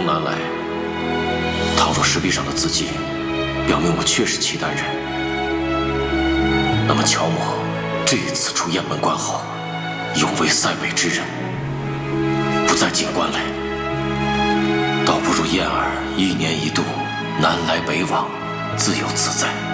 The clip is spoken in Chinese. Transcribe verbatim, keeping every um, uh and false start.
从南来，倘若石壁上的字迹表明我确是契丹人，那么乔某这次出雁门关后，永为塞北之人，不再进关来，倒不如燕儿一年一度南来北往，自由自在。